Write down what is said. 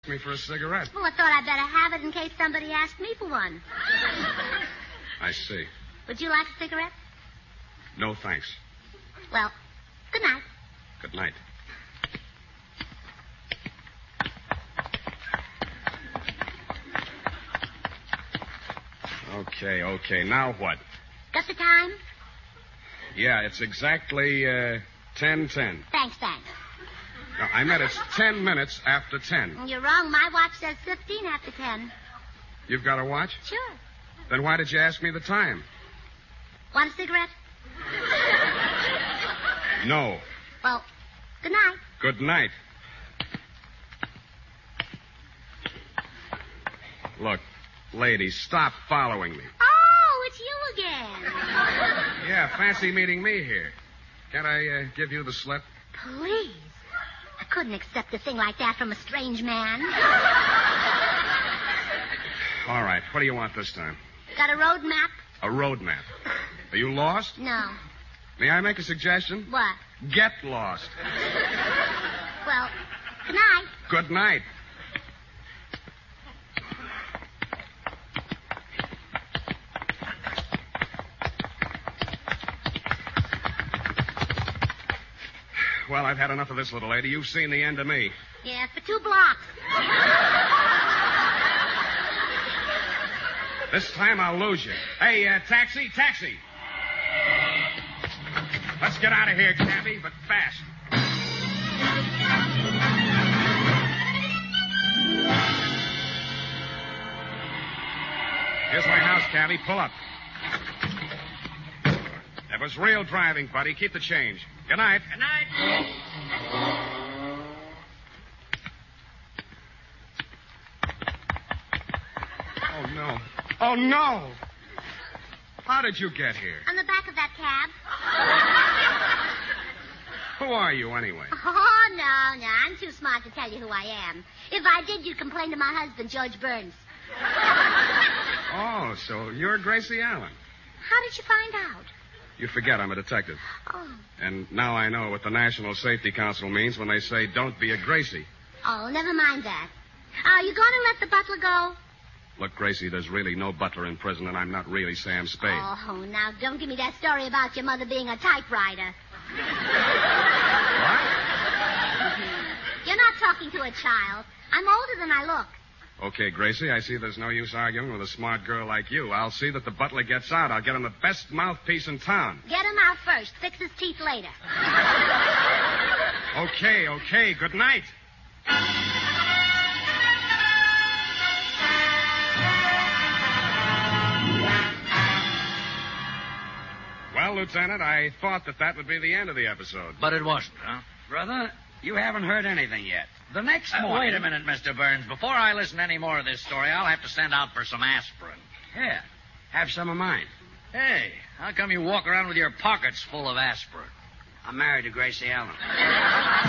Me for a cigarette. Well, I thought I'd better have it in case somebody asked me for one. I see. Would you like a cigarette? No, thanks. Well, good night. Good night. Okay. Now what? Got the time? Yeah, it's exactly 10:10. Thanks. No, I meant it's 10 minutes after 10. You're wrong. My watch says 15 after 10. You've got a watch? Sure. Then why did you ask me the time? Want a cigarette? No. Well, good night. Good night. Look, lady, stop following me. Oh, it's you again. Yeah, fancy meeting me here. Can't I give you the slip? Please. I couldn't accept a thing like that from a strange man. All right, what do you want this time? Got a road map? A road map. Are you lost? No. May I make a suggestion? What? Get lost. Well, good night. Good night. Well, I've had enough of this, little lady. You've seen the end of me. Yeah, for 2 blocks. This time I'll lose you. Hey, taxi. Let's get out of here, cabby, but fast. Here's my house, cabby. Pull up. That was real driving, buddy. Keep the change. Good night. Good night. Oh, no. How did you get here? On the back of that cab. Who are you, anyway? Oh, no. I'm too smart to tell you who I am. If I did, you'd complain to my husband, George Burns. Oh, so you're Gracie Allen. How did you find out? You forget I'm a detective. Oh. And now I know what the National Safety Council means when they say don't be a Gracie. Oh, never mind that. Are you going to let the butler go? Look, Gracie, there's really no butler in prison, and I'm not really Sam Spade. Oh, now don't give me that story about your mother being a typewriter. What? You're not talking to a child. I'm older than I look. Okay, Gracie, I see there's no use arguing with a smart girl like you. I'll see that the butler gets out. I'll get him the best mouthpiece in town. Get him out first. Fix his teeth later. Okay. Good night. Well, Lieutenant, I thought that would be the end of the episode. But it wasn't, huh? Brother, you haven't heard anything yet. The next morning... Wait a minute, Mr. Burns. Before I listen to any more of this story, I'll have to send out for some aspirin. Yeah, have some of mine. Hey, how come you walk around with your pockets full of aspirin? I'm married to Gracie Allen.